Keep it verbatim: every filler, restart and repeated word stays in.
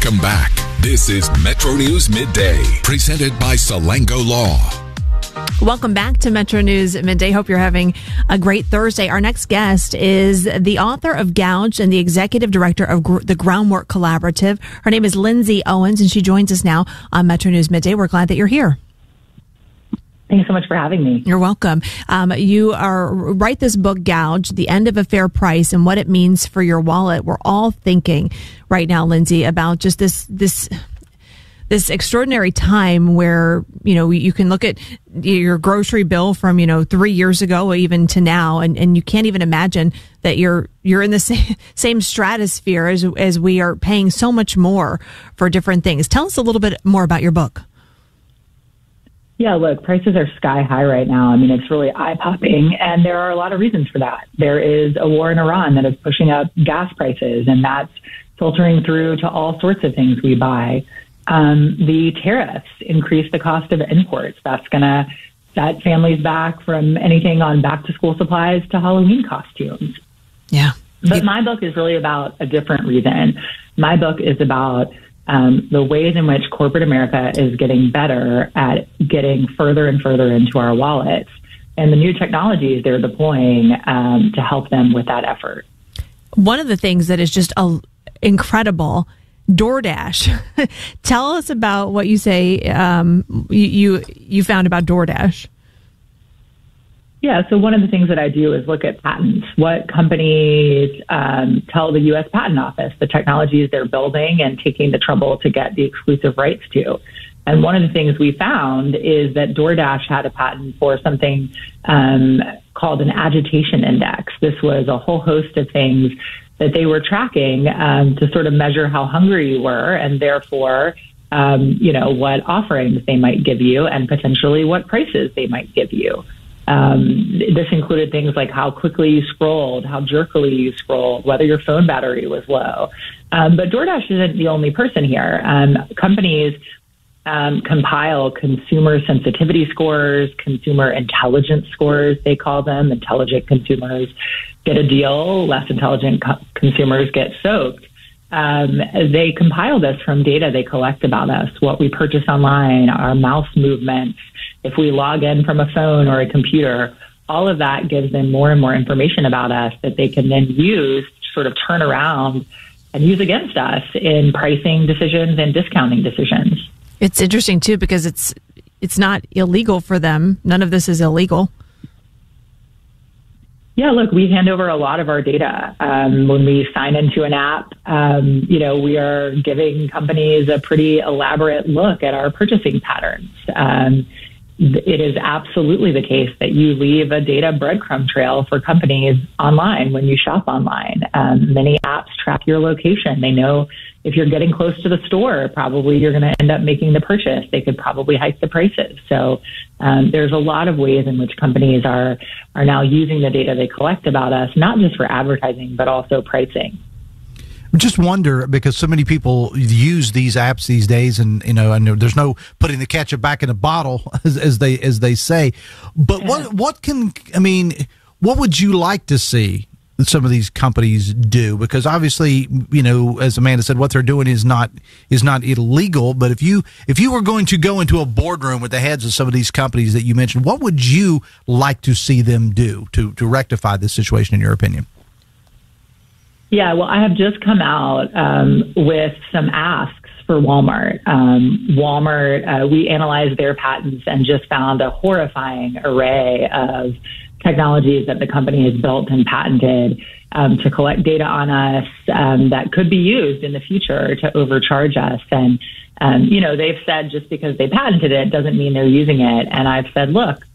Welcome back. This is Metro News Midday, presented by Salango Law. Welcome back to Metro News Midday. Hope you're having a great Thursday. Our next guest is the author of Gouged and the executive director of Gr- the Groundwork Collaborative. Her name is Lindsay Owens, and she joins us now on Metro News Midday. We're glad that you're here. Thanks so much for having me. You're welcome. Um, you are write this book, Gouged, The End of a Fair Price and What It Means for Your Wallet. We're all thinking right now, Lindsay, about just this this this extraordinary time where, you know, you can look at your grocery bill from, you know, three years ago or even to now, and, and you can't even imagine that you're you're in the same, same stratosphere as as we are paying so much more for different things. Tell us a little bit more about your book. Yeah, look, prices are sky high right now. I mean, it's really eye-popping, and there are a lot of reasons for that. There is a war in Iran that is pushing up gas prices, and that's filtering through to all sorts of things we buy. Um, the tariffs increase the cost of imports. That's going to set families back from anything on back-to-school supplies to Halloween costumes. Yeah. But my book is really about a different reason. My book is about Um, the ways in which corporate America is getting better at getting further and further into our wallets and the new technologies they're deploying um, to help them with that effort. One of the things that is just uh, incredible, DoorDash. Tell us about what you say um, you, you you found about DoorDash. Yeah, so one of the things that I do is look at patents. What companies um, tell the U S Patent Office the technologies they're building and taking the trouble to get the exclusive rights to. And one of the things we found is that DoorDash had a patent for something um, called an agitation index. This was a whole host of things that they were tracking um, to sort of measure how hungry you were and therefore, um, you know, what offerings they might give you and potentially what prices they might give you. Um, this included things like how quickly you scrolled, how jerkily you scrolled, whether your phone battery was low. Um, but DoorDash isn't the only person here. Um, companies um, compile consumer sensitivity scores, consumer intelligence scores, they call them. Intelligent consumers get a deal, less intelligent co- consumers get soaked. Um, they compile this from data they collect about us, what we purchase online, our mouse movements, if we log in from a phone or a computer. All of that gives them more and more information about us that they can then use to sort of turn around and use against us in pricing decisions and discounting decisions. It's interesting, too, because it's it's not illegal for them. None of this is illegal. Yeah, look, we hand over a lot of our data. Um, when we sign into an app, um, you know, we are giving companies a pretty elaborate look at our purchasing patterns. Um, it is absolutely the case that you leave a data breadcrumb trail for companies online when you shop online. Um, many apps track your location. They know if you're getting close to the store, probably you're going to end up making the purchase. They could probably hike the prices. So um, there's a lot of ways in which companies are are now using the data they collect about us, not just for advertising, but also pricing. Just wonder, because so many people use these apps these days, and you know, and there's no putting the ketchup back in a bottle, as, as they as they say. But yeah. what what can I mean? What would you like to see that some of these companies do? Because obviously, you know, as Amanda said, what they're doing is not is not illegal. But if you if you were going to go into a boardroom with the heads of some of these companies that you mentioned, what would you like to see them do to to rectify this situation, in your opinion? Yeah, well, I have just come out um, with some asks for Walmart. Um, Walmart, uh, we analyzed their patents and just found a horrifying array of technologies that the company has built and patented um, to collect data on us um, that could be used in the future to overcharge us. And, um, you know, they've said just because they patented it doesn't mean they're using it. And I've said, look,